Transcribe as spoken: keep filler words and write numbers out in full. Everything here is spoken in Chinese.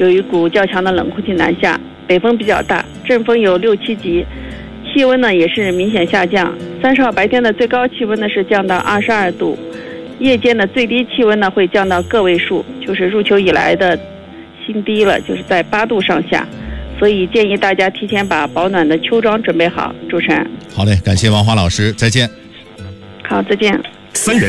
有一股较强的冷空气南下，北风比较大，阵风有六七级，气温呢也是明显下降。三十号白天的最高气温呢是降到二十二度，夜间的最低气温呢会降到个位数，就是入秋以来的新低了，就是在八度上下。所以建议大家提前把保暖的秋装准备好。主持人， 好嘞，感谢王华老师，再见。 好，再见。 三人